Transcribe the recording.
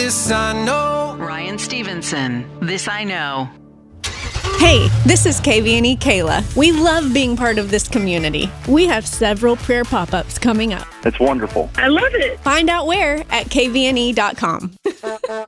This I know. Ryan Stevenson, This I Know. Hey, this is KVNE Kayla. We love being part of this community. We have several prayer pop-ups coming up. It's wonderful. I love it. Find out where at kvne.com.